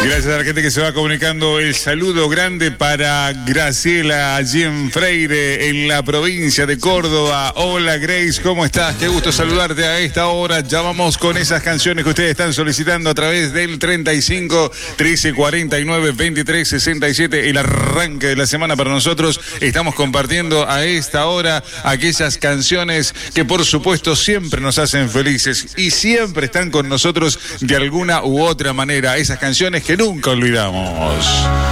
Gracias a la gente que se va comunicando. El saludo grande para Graciela allí en Freire, en la provincia de Córdoba. Hola Grace, ¿cómo estás? Qué gusto saludarte a esta hora. Ya vamos con esas canciones que ustedes están solicitando a través del 35 13 49 23 67. El arranque de la semana para nosotros. Estamos compartiendo a esta hora aquellas canciones que por supuesto siempre nos hacen felices y siempre están con nosotros de alguna u otra manera. Esas canciones que nunca olvidamos.